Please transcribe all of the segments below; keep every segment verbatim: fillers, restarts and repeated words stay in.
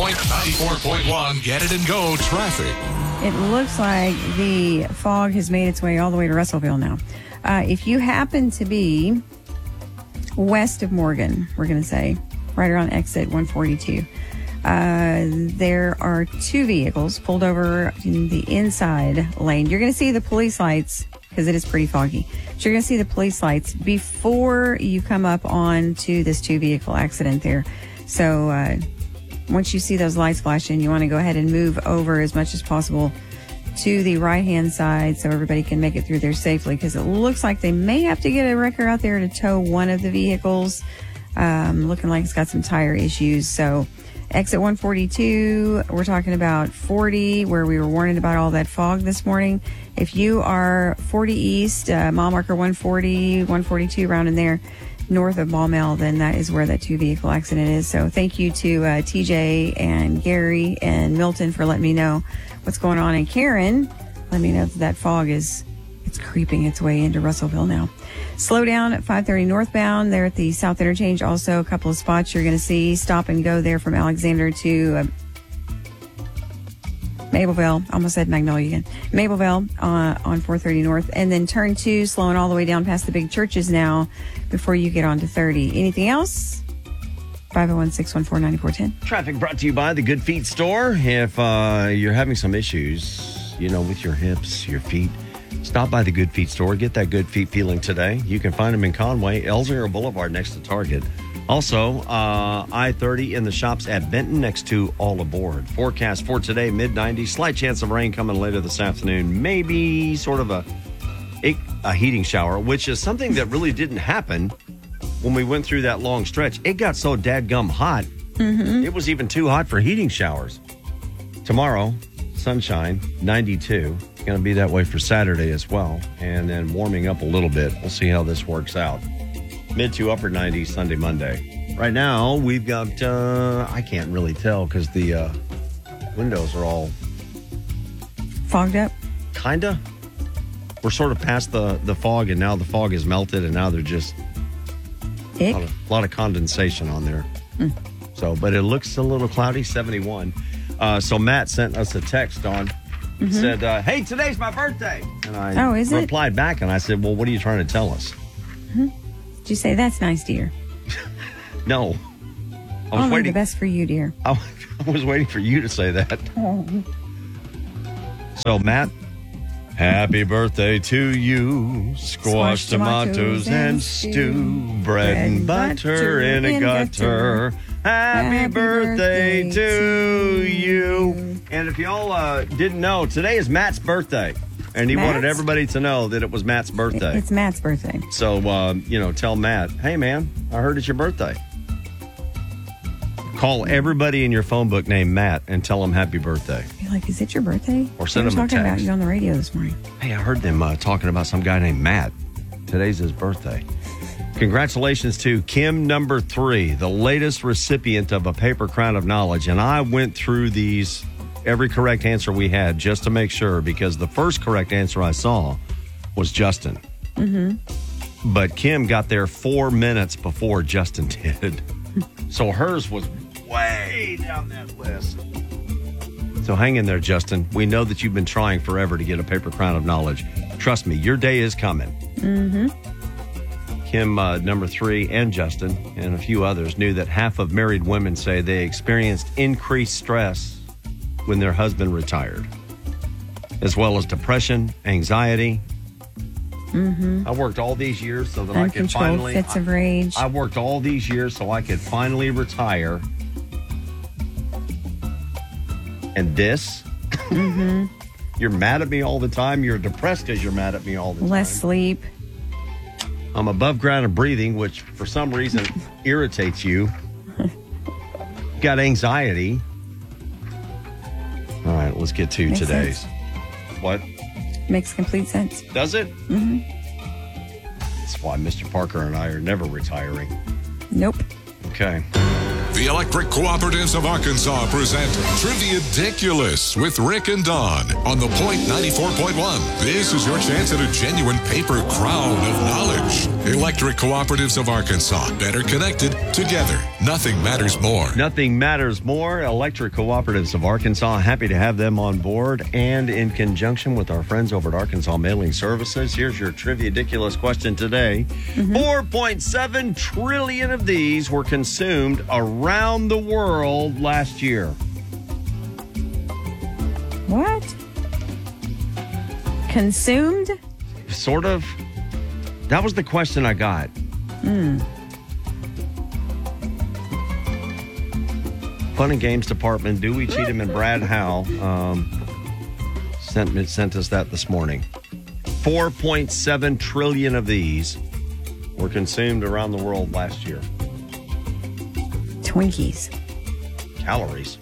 Point ninety-four point one. Get it and go traffic. It looks like the fog has made its way all the way to Russellville now. Uh, if you happen to be west of Morgan, we're going to say, right around exit one forty-two, uh, there are two vehicles pulled over in the inside lane. You're going to see the police lights because it is pretty foggy. So you're going to see the police lights before you come up onto this two-vehicle accident there. So uh, once you see those lights flashing, you want to go ahead and move over as much as possible to the right-hand side so everybody can make it through there safely, because it looks like they may have to get a wrecker out there to tow one of the vehicles. Um, looking like it's got some tire issues. So exit one forty-two, we're talking about forty, where we were warning about all that fog this morning. If you are forty east, uh, mile marker one forty, one forty-two, around in there, north of Maumelle, then that is where that two-vehicle accident is. So thank you to uh, T J and Gary and Milton for letting me know what's going on. And Karen, let me know that that fog is it's creeping its way into Russellville now. Slow down at five thirty northbound there at the South Interchange. Also, a couple of spots you're going to see stop and go there from Alexander to uh, Mableville. Almost said Magnolia again. Mableville uh, on four thirty north. And then turn two, slowing all the way down past the big churches now before you get on to thirty. Anything else? five oh one, six one four, nine four one zero. Traffic brought to you by the Good Feet store. If uh, you're having some issues, you know, with your hips, your feet, stop by the Good Feet store. Get that Good Feet feeling today. You can find them in Conway, Elsinger Boulevard next to Target. Also, uh, I thirty in the shops at Benton next to All Aboard. Forecast for today, mid nineties. Slight chance of rain coming later this afternoon. Maybe sort of a, a, a heating shower, which is something that really didn't happen when we went through that long stretch. It got so dadgum hot, mm-hmm. It was even too hot for heating showers. Tomorrow, sunshine, ninety-two. It's going to be that way for Saturday as well. And then warming up a little bit. We'll see how this works out. Mid to upper nineties Sunday, Monday. Right now, we've got, uh, I can't really tell because the uh, windows are all fogged up. Kind of. We're sort of past the, the fog, and now the fog has melted, and now they're just a lot, of, a lot of condensation on there. Mm. So, but it looks a little cloudy, seventy-one. Uh, so Matt sent us a text on, mm-hmm. said, uh, hey, today's my birthday. And I oh, is replied it? back, and I said, well, what are you trying to tell us? Mm-hmm. Did you say, that's nice, dear? No. I was Only waiting. the best for you, dear. I, I was waiting for you to say that. Oh. So, Matt, happy birthday to you. Squash, Squash tomatoes, tomatoes and stew. Bread, bread and butter, butter in a gutter. gutter. Happy, happy birthday, birthday to you. you. And if y'all uh, didn't know, today is Matt's birthday. And he Matt's? wanted everybody to know that it was Matt's birthday. It's Matt's birthday. So, uh, you know, tell Matt, hey, man, I heard it's your birthday. Call everybody in your phone book named Matt and tell them happy birthday. You're like, is it your birthday? Or send them a text. Talking about you on the radio this morning. Hey, I heard them uh, talking about some guy named Matt. Today's his birthday. Congratulations to Kim number three, the latest recipient of a paper crown of knowledge. And I went through these, every correct answer we had, just to make sure, because the first correct answer I saw was Justin. Mm-hmm. But Kim got there four minutes before Justin did. So hers was way down that list. So hang in there, Justin. We know that you've been trying forever to get a paper crown of knowledge. Trust me, your day is coming. Mm-hmm. Kim, uh, number three, and Justin, and a few others knew that half of married women say they experienced increased stress when their husband retired, as well as depression, anxiety. Mm-hmm. I worked all these years so that I could finally... fits of rage. I, I worked all these years so I could finally retire. And this? Mm-hmm. You're mad at me all the time. You're depressed because you're mad at me all the time. Less sleep. I'm above ground and breathing, which for some reason irritates you. Got anxiety. All right, let's get to Makes today's. Sense. What? Makes complete sense. Does it? Mm-hmm. That's why Mister Parker and I are never retiring. Nope. Okay. The Electric Cooperatives of Arkansas present Triviadiculous with Rick and Dawn on the Point ninety-four point one. This is your chance at a genuine paper crown of knowledge. Electric Cooperatives of Arkansas. Better connected together. Nothing matters more. Nothing matters more. Electric Cooperatives of Arkansas. Happy to have them on board. And in conjunction with our friends over at Arkansas Mailing Services, here's your Trivia Ridiculous question today. Mm-hmm. four point seven trillion of these were consumed around the world last year. What? Consumed? Sort of. That was the question I got. Hmm. Fun and Games Department, Dewey, Cheatham, and Brad Howe um, sent, sent us that this morning. four point seven trillion of these were consumed around the world last year. Twinkies. Calories.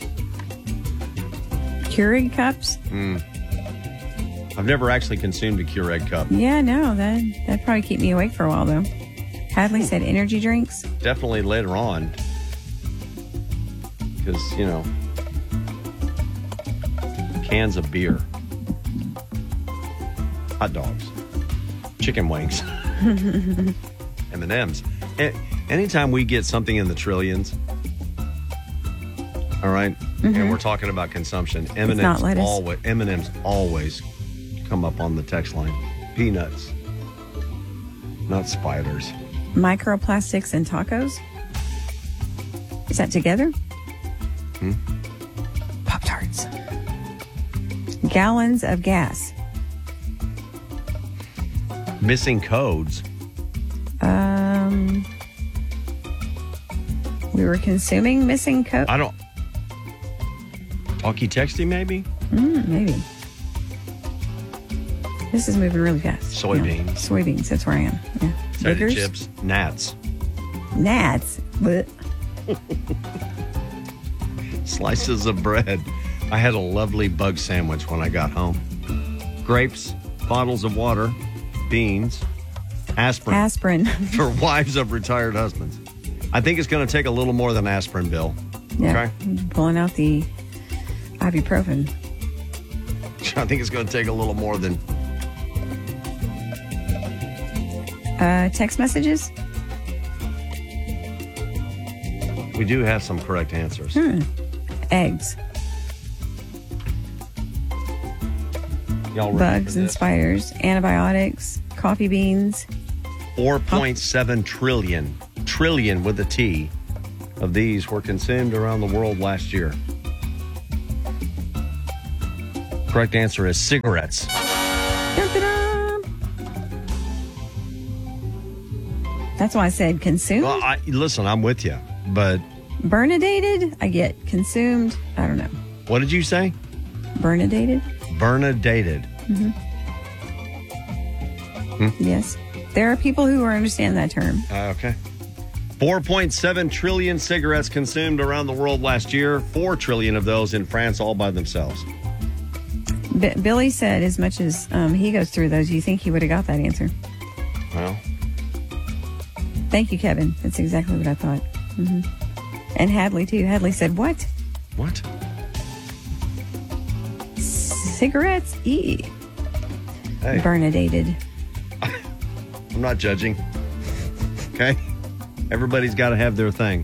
Keurig cups? Mm. I've never actually consumed a Keurig cup. Yeah, no, that, that'd probably keep me awake for a while, though. Hadley said energy drinks. Definitely later on. Because, you know, cans of beer. Hot dogs. Chicken wings. M and M's. Anytime we get something in the trillions, all right, mm-hmm. and we're talking about consumption, M and M's always, M and M's always come up on the text line. Peanuts, not spiders. Microplastics and tacos? Is that together? Hmm? Pop-Tarts. Gallons of gas. Missing codes. Um, we were consuming missing codes. I don't. Talkie texty, maybe? Mm, maybe. This is moving really fast. Soybeans. Yeah. Soybeans, that's where I am. Yeah. Potato chips. Gnats. Gnats. But Slices of bread. I had a lovely bug sandwich when I got home. Grapes, bottles of water, beans, aspirin. Aspirin. For wives of retired husbands. I think it's going to take a little more than aspirin, Bill. Yeah. Okay? Pulling out the ibuprofen. I think it's going to take a little more than... Uh, text messages? We do have some correct answers. Hmm. Eggs. Y'all ready Bugs for and this? spiders. Antibiotics. Coffee beans. four point seven trillion, trillion with a T, of these were consumed around the world last year. Correct answer is cigarettes. Dun-dun-dun. That's why I said consumed. Well, I, listen, I'm with you, but Burnadated, I get. Consumed, I don't know. what did you say? Burnadated? Burnadated. Yes. There are people who understand that term. Uh, okay. four point seven trillion cigarettes consumed around the world last year. four trillion of those in France all by themselves. B- Billy said as much as um, he goes through those, you think he would have got that answer. Well, Thank you, Kevin. That's exactly what I thought. Mm-hmm. And Hadley, too. Hadley said, what? what? Cigarettes? E. Hey, Burnadated. I'm not judging. Okay? Everybody's got to have their thing.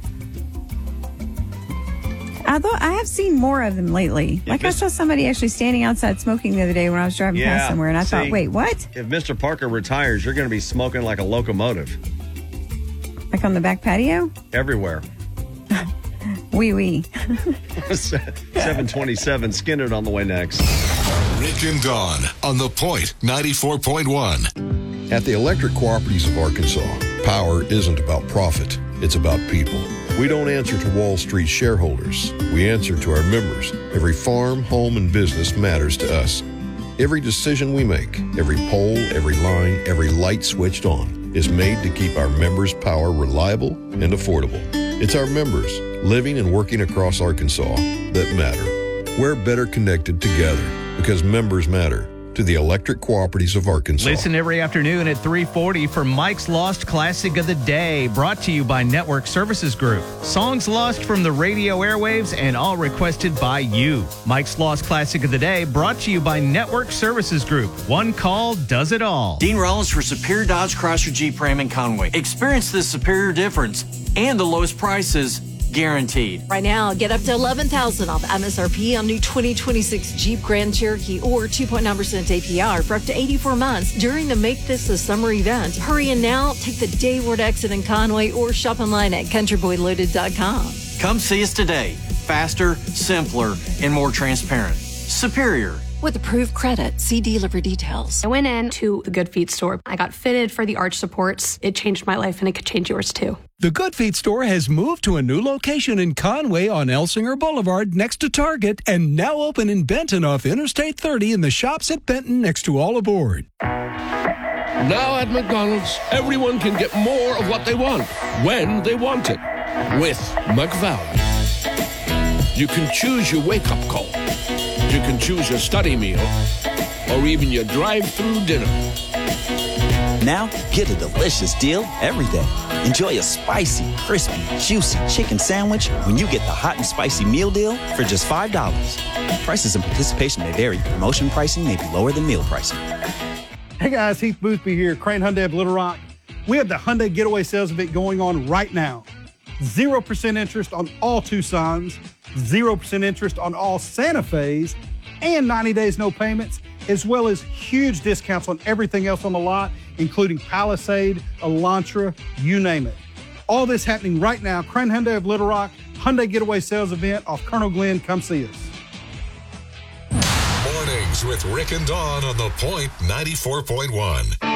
I thought I have seen more of them lately. Yeah, like I Mister saw somebody actually standing outside smoking the other day when I was driving Yeah, past somewhere, and I see? thought, wait, what? If Mister Parker retires, you're going to be smoking like a locomotive Like on the back patio? everywhere. Wee wee. seven twenty-seven, Skinner on the way next. Rick and Dawn on The Point ninety-four point one. At the Electric Cooperatives of Arkansas, power isn't about profit, it's about people. We don't answer to Wall Street shareholders. We answer to our members. Every farm, home, and business matters to us. Every decision we make, every pole, every line, every light switched on is made to keep our members' power reliable and affordable. It's our members, living and working across Arkansas, that matter. We're better connected together because members matter to the Electric Cooperatives of Arkansas. Listen every afternoon at three forty for Mike's Lost Classic of the Day, brought to you by Network Services Group. Songs lost from the radio airwaves and all requested by you. Mike's Lost Classic of the Day, brought to you by Network Services Group. One call does it all. Dean Rollins for Superior Dodge Chrysler Jeep Ram in Conway. Experience the superior difference and the lowest prices guaranteed. Right now, get up to eleven thousand dollars off M S R P on new twenty twenty-six Jeep Grand Cherokee or two point nine percent A P R for up to eighty-four months during the Make This a Summer event. Hurry in now, take the Dayward exit in Conway or shop online at country boy loaded dot com. Come see us today. Faster, simpler, and more transparent. Superior. With approved credit, see dealer for details. I went in to the Good Feet store. I got fitted for the arch supports. It changed my life, and it could change yours too. The Good Feet store has moved to a new location in Conway on Elsinger Boulevard next to Target, and now open in Benton off Interstate thirty in the shops at Benton next to All Aboard. Now at McDonald's, everyone can get more of what they want, when they want it, with McValue. You can choose your wake-up call. You can choose your study meal, or even your drive-through dinner. Now, get a delicious deal every day. Enjoy a spicy, crispy, juicy chicken sandwich when you get the hot and spicy meal deal for just five dollars. Prices and participation may vary. Promotion pricing may be lower than meal pricing. Hey guys, Heath Boothby here, Crane Hyundai of Little Rock. We have the Hyundai Getaway Sales Event going on right now. zero percent interest on all Tucsons, zero percent interest on all Santa Fe's, and ninety days no payments, as well as huge discounts on everything else on the lot, including Palisade, Elantra, you name it. All this happening right now. Crane Hyundai of Little Rock, Hyundai Getaway Sales Event off Colonel Glenn. Come see us. Mornings with Rick and Dawn on The Point ninety-four point one.